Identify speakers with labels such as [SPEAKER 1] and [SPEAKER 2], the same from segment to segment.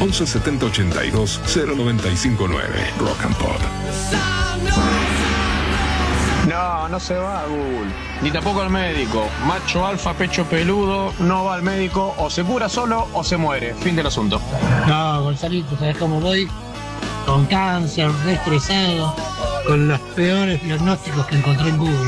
[SPEAKER 1] 11 70 82 0959. Rock and Pop.
[SPEAKER 2] No se va a Google, ni tampoco al médico. Macho alfa, pecho peludo, no va al médico, o se cura solo o se muere. Fin del asunto.
[SPEAKER 3] No, Gonzalito, ¿sabes cómo voy? Con cáncer, re estresado, con los peores diagnósticos que encontré en Google.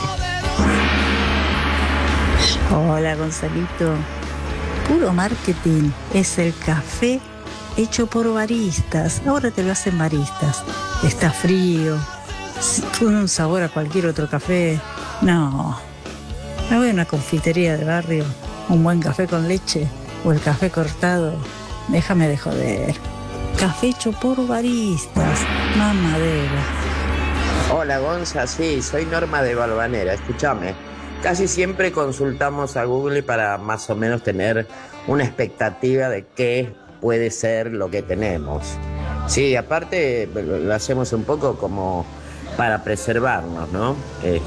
[SPEAKER 4] Hola, Gonzalito. Puro marketing es el café hecho por baristas. Ahora te lo hacen baristas. Está frío, tiene un sabor a cualquier otro café. No. Me voy a una confitería de barrio, un buen café con leche o el café cortado. Déjame de joder. Café hecho por baristas, mamadera.
[SPEAKER 5] Hola Gonza, sí, soy Norma de Balvanera. Escúchame, casi siempre consultamos a Google para más o menos tener una expectativa de qué puede ser lo que tenemos. Sí, aparte lo hacemos un poco como para preservarnos, ¿no?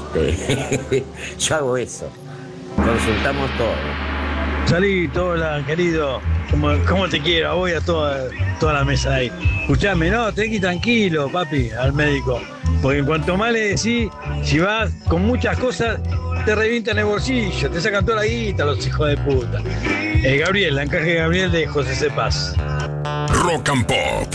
[SPEAKER 5] Yo hago eso, consultamos todo.
[SPEAKER 6] Salito, hola, querido. ¿Cómo te quiero? Voy a toda la mesa ahí. Escuchame, no, tenés que ir tranquilo, papi, al médico. Porque en cuanto más le decís, si vas con muchas cosas, te revientan el bolsillo, te sacan toda la guita los hijos de puta. Gabriel, la encaje de Gabriel de José Cepaz.
[SPEAKER 1] Rock and Pop